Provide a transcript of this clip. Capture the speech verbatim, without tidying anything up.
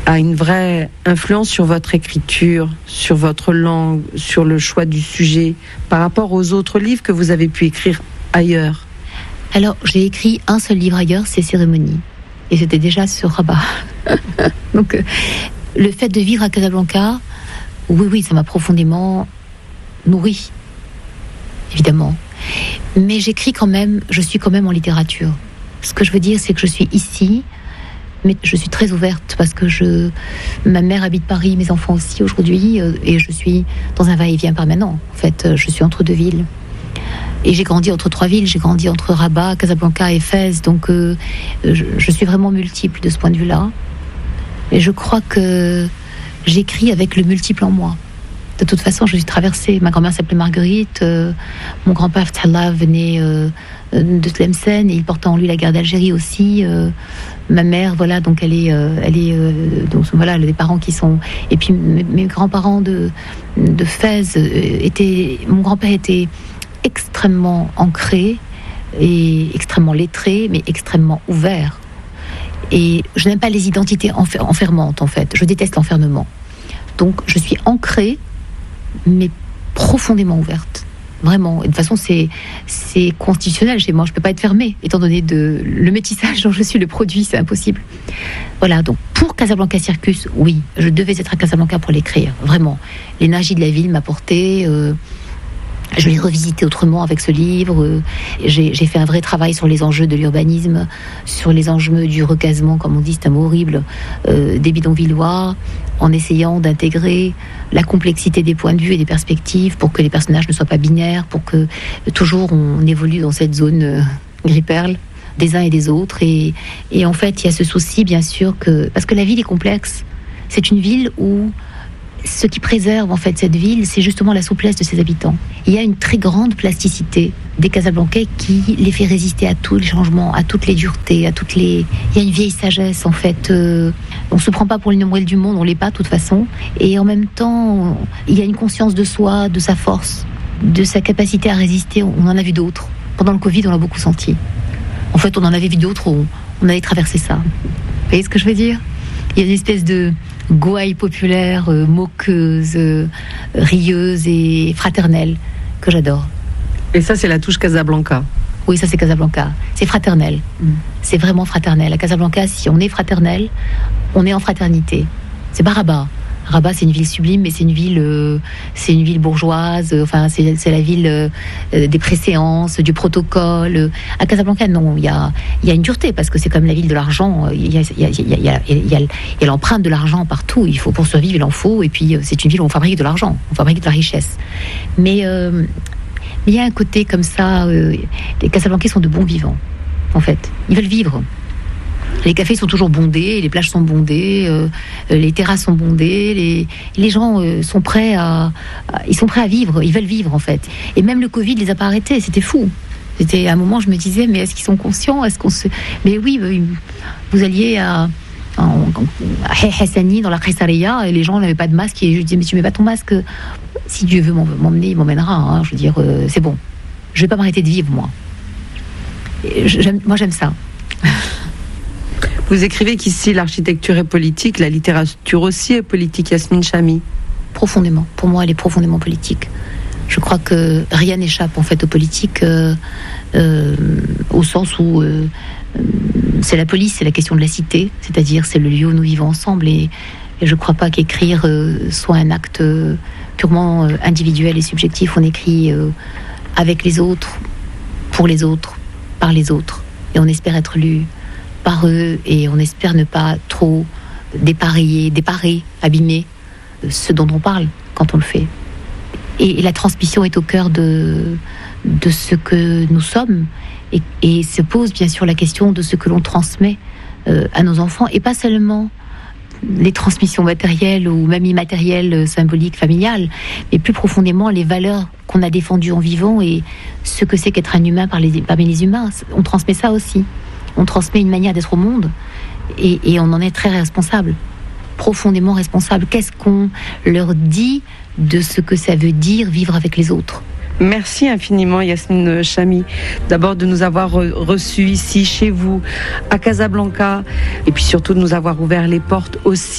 a une vraie influence sur votre écriture, sur votre langue, sur le choix du sujet, par rapport aux autres livres que vous avez pu écrire ailleurs? Alors, j'ai écrit un seul livre ailleurs, c'est Cérémonie. Et c'était déjà sur Rabat. Donc, euh, le fait de vivre à Casablanca, oui, oui, ça m'a profondément nourri, évidemment. Mais j'écris quand même, je suis quand même en littérature. Ce que je veux dire, c'est que je suis ici, mais je suis très ouverte parce que je, ma mère habite Paris, mes enfants aussi aujourd'hui, euh, et je suis dans un va-et-vient permanent. En fait, euh, je suis entre deux villes. Et j'ai grandi entre trois villes, j'ai grandi entre Rabat, Casablanca et Fès, donc euh, je, je suis vraiment multiple de ce point de vue-là. Et je crois que j'écris avec le multiple en moi. De toute façon, je suis traversée. Ma grand-mère s'appelait Marguerite, euh, mon grand-père Ftallah venait euh, de Tlemcen et il portait en lui la guerre d'Algérie aussi. Euh, ma mère, voilà, donc elle est, euh, elle est, euh, donc voilà, les parents qui sont. Et puis mes, mes grands-parents de de Fès euh, étaient. Mon grand-père était extrêmement ancré et extrêmement lettré, mais extrêmement ouvert. Et je n'aime pas les identités enfer- enfermantes, en fait. Je déteste l'enfermement. Donc, je suis ancrée, mais profondément ouverte. Vraiment. Et de toute façon, c'est, c'est constitutionnel chez moi. Je ne peux pas être fermée, étant donné de, le métissage dont je suis le produit. C'est impossible. Voilà. Donc, pour Casablanca Circus, oui, je devais être à Casablanca pour l'écrire. Vraiment. L'énergie de la ville m'a portée... Euh, Je l'ai revisité autrement avec ce livre. J'ai, j'ai fait un vrai travail sur les enjeux de l'urbanisme, sur les enjeux du recasement, comme on dit, c'est un mot horrible, euh, des bidonvillois, en essayant d'intégrer la complexité des points de vue et des perspectives pour que les personnages ne soient pas binaires, pour que euh, toujours on évolue dans cette zone euh, gris-perle des uns et des autres. Et, et en fait, il y a ce souci, bien sûr, que parce que la ville est complexe. C'est une ville où ce qui préserve en fait cette ville, c'est justement la souplesse de ses habitants. Il y a une très grande plasticité des Casablancais qui les fait résister à tous les changements, à toutes les duretés, à toutes les. Il y a une vieille sagesse en fait. Euh... On se prend pas pour les nombrils du monde, on l'est pas de toute façon. Et en même temps, il y a une conscience de soi, de sa force, de sa capacité à résister. On en a vu d'autres. Pendant le Covid, on l'a beaucoup senti. En fait, on en avait vu d'autres. On, on avait traversé ça. Vous voyez ce que je veux dire ? Il y a une espèce de gouaille populaire, euh, moqueuse, euh, rieuse et fraternelle que j'adore. Et ça, c'est la touche Casablanca. Oui, ça c'est Casablanca. C'est fraternel. Mm. C'est vraiment fraternel. À Casablanca, si on est fraternel, on est en fraternité. C'est pas Rabat. Rabat, c'est une ville sublime, mais c'est une ville, euh, c'est une ville bourgeoise. Euh, enfin, c'est, c'est la ville euh, des préséances, du protocole. À Casablanca, non, il y a, il y a une dureté parce que c'est comme la ville de l'argent. Il y a, il y a, il y a, il y a, il y a, il y a l'empreinte de l'argent partout. Il faut pour survivre, il en faut. Et puis, c'est une ville où on fabrique de l'argent, on fabrique de la richesse. Mais euh, il y a un côté comme ça. Euh, les Casablancais sont de bons vivants, en fait. Ils veulent vivre. Les cafés sont toujours bondés, les plages sont bondées, euh, les terrasses sont bondées, les, les gens euh, sont prêts à, à, ils sont prêts à vivre, ils veulent vivre en fait. Et même le Covid les a pas arrêtés, c'était fou. C'était à un moment, je me disais, mais est-ce qu'ils sont conscients ? Est-ce qu'on se, mais oui, vous alliez à, à, à Hassani dans la Khessaria et les gens n'avaient pas de masque et je disais, mais tu mets pas ton masque. Si Dieu veut m'emmener, il m'emmènera. Hein. Je veux dire, euh, c'est bon. Je vais pas m'arrêter de vivre moi. J'aime, moi j'aime ça. Vous écrivez qu'ici, l'architecture est politique, la littérature aussi est politique, Yasmine Chamy. Profondément. Pour moi, elle est profondément politique. Je crois que rien n'échappe, en fait, aux politiques, euh, euh, au sens où euh, c'est la police, c'est la question de la cité, c'est-à-dire c'est le lieu où nous vivons ensemble. Et, et je ne crois pas qu'écrire euh, soit un acte euh, purement euh, individuel et subjectif. On écrit euh, avec les autres, pour les autres, par les autres. Et on espère être lu par eux et on espère ne pas trop dépareiller, déparer, abîmer ce dont on parle quand on le fait. Et, et la transmission est au cœur de, de ce que nous sommes et, et se pose bien sûr la question de ce que l'on transmet euh, à nos enfants et pas seulement les transmissions matérielles ou même immatérielles, symboliques, familiales, mais plus profondément les valeurs qu'on a défendues en vivant et ce que c'est qu'être un humain par les, parmi les humains. On transmet ça aussi. On transmet une manière d'être au monde et, et on en est très responsable, profondément responsable. Qu'est-ce qu'on leur dit de ce que ça veut dire vivre avec les autres ? Merci infiniment Yasmine Chamy, d'abord de nous avoir reçus ici chez vous à Casablanca et puis surtout de nous avoir ouvert les portes aussi